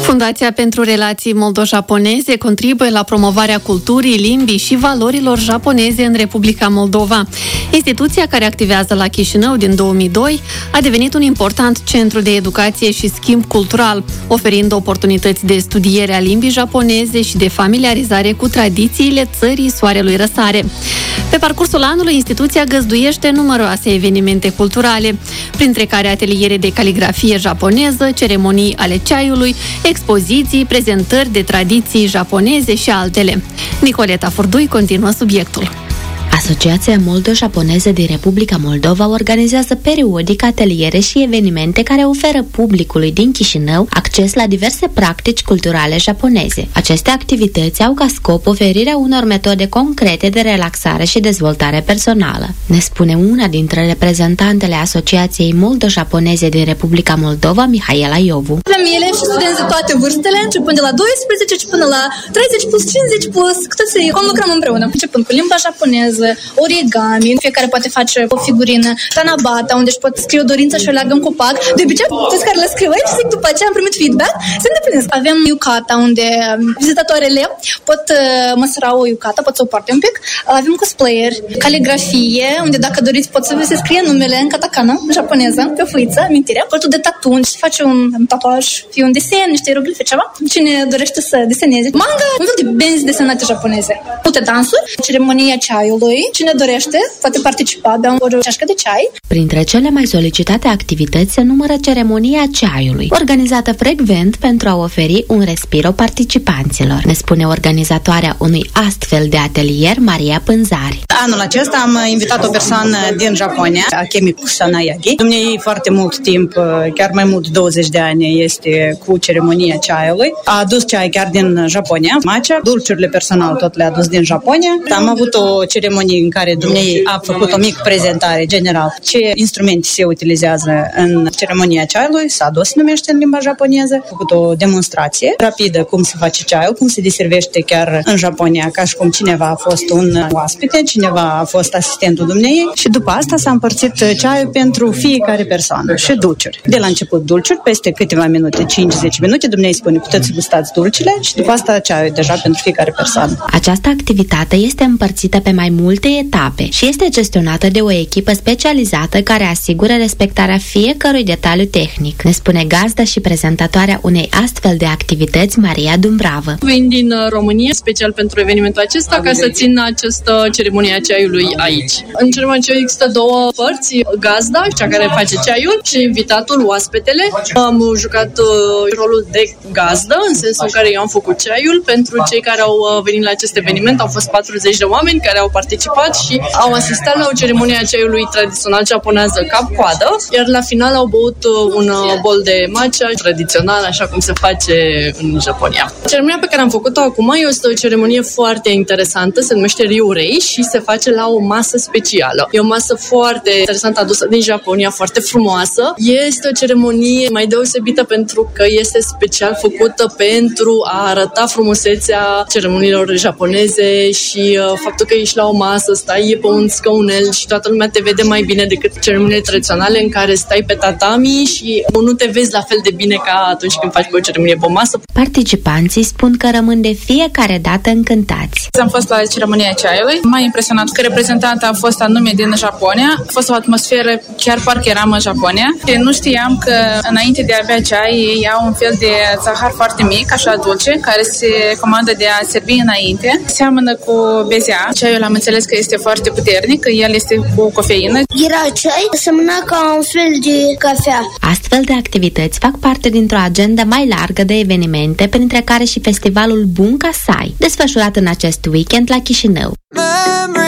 Fundația pentru Relații Moldo-Japoneze contribuie la promovarea culturii, limbii și valorilor japoneze în Republica Moldova. Instituția, care activează la Chișinău din 2002, a devenit un important centru de educație și schimb cultural, oferind oportunități de studiere a limbii japoneze și de familiarizare cu tradițiile țării Soarelui Răsare. Pe parcursul anului, instituția găzduiește numeroase evenimente culturale, printre care ateliere de caligrafie japoneză, ceremonii ale ceaiului, expoziții, prezentări de tradiții japoneze și altele. Nicoleta Furdui continuă subiectul. Asociația Moldo-Japoneză din Republica Moldova organizează periodic ateliere și evenimente care oferă publicului din Chișinău acces la diverse practici culturale japoneze. Aceste activități au ca scop oferirea unor metode concrete de relaxare și dezvoltare personală, ne spune una dintre reprezentantele Asociației Moldo-Japoneze din Republica Moldova, Mihaela Iovu. Avem ele și studenți de toate vârstele, începând de la 12 și până la 30 plus, 50 plus, cu toții lucrăm împreună, începând cu limba japoneză, origami, fiecare poate face o figurină, tanabata, unde își pot scrie o dorință și o leagă în copac. De obicei, toți care le scriu aici, zic după aceea am primit feedback, se îndeplinesc. Avem yukata, unde vizitatoarele pot măsura o yukata, pot să o poarte un pic. Avem cosplayer, caligrafie, unde dacă doriți pot să vă se scrie numele în katakana, în japoneză, pe o foiță, amintirea. Portul de tatu, unde se face un tatuaj, fie un desen, niște ieroglife, ceva. Cine dorește să deseneze. Manga, un fel de benzi desenate japoneze. Multe dansuri, ceremonia ceaiului. Cine dorește poate participa, bea o ceașcă de ceai. Printre cele mai solicitate activități se numără ceremonia ceaiului, organizată frecvent pentru a oferi un respiro participanților, ne spune organizatoarea unui astfel de atelier, Maria Pânzari. Anul acesta am invitat o persoană din Japonia, Akemi Kusanayagi. Dumnezeu foarte mult timp, chiar mai mult 20 de ani, este cu ceremonia ceaiului. A adus ceai chiar din Japonia, matcha, dulciurile personal tot le-a adus din Japonia. Am avut o ceremonie în care Dumnezeu a făcut o mică prezentare general. Ce instrumente se utilizează în ceremonia ceaiului, sado se numește în limba japoneză. A făcut o demonstrație rapidă cum se face ceaiul, cum se deservește chiar în Japonia, ca și cum cineva a fost un oaspete, cineva a fost asistentul Dumnezeu și după asta s-a împărțit ceaiul pentru fiecare persoană și dulciuri. De la început dulciuri, peste câteva minute, 5-10 minute, Dumnezeu spune, puteți să gustați dulcile și după asta ceaiul deja pentru fiecare persoană. Această activitate este împărțită pe mai multe etape și este gestionată de o echipă specializată care asigură respectarea fiecărui detaliu tehnic, ne spune gazda și prezentatoarea unei astfel de activități, Maria Dumbravă. Vin din România, special pentru evenimentul acesta, ca să țin această ceremonie a ceaiului aici. În ceremonia ceaiului există două părți, gazda, cea care face ceaiul, și invitatul, oaspetele. Am jucat rolul de gazdă, în sensul în care eu am făcut ceaiul. Pentru cei care au venit la acest eveniment, au fost 40 de oameni care au participat și au asistat la o ceremonie a ceaiului tradițional japoneză cap-coadă, iar la final au băut un bol de matcha tradițional, așa cum se face în Japonia. Ceremonia pe care am făcut-o acum este o ceremonie foarte interesantă, se numește Ryurei și se face la o masă specială. E o masă foarte interesantă adusă din Japonia, foarte frumoasă. Este o ceremonie mai deosebită pentru că este special făcută pentru a arăta frumusețea ceremoniilor japoneze și faptul că ești la o masă, stai pe un scaunel și toată lumea te vede mai bine decât ceremoniile tradiționale în care stai pe tatami și nu te vezi la fel de bine ca atunci când faci o ceremonie pe o masă. Participanții spun că rămân de fiecare dată încântați. Am fost la ceremonia ceaiului. M-a impresionat că reprezentanta a fost anume din Japonia. A fost o atmosferă chiar parcă eram în Japonia. Nu știam că înainte de a bea ceai ei au un fel de zahăr foarte mic, așa dulce, care se comandă de a servi înainte. Seamănă cu bezea. Ceaiul am înțeles că este foarte puternic, că el este cu cofeină. Era ceai, semna ca un fel de cafea. Astfel de activități fac parte dintr-o agendă mai largă de evenimente, printre care și festivalul Bunka Sai, desfășurat în acest weekend la Chișinău.